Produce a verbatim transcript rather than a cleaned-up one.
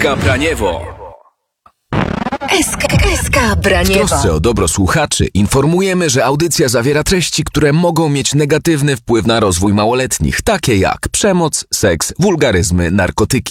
S K Braniewo. S K, S K Braniewo. W trosce o dobro słuchaczy informujemy, że audycja zawiera treści, które mogą mieć negatywny wpływ na rozwój małoletnich, takie jak przemoc, seks, wulgaryzmy, narkotyki.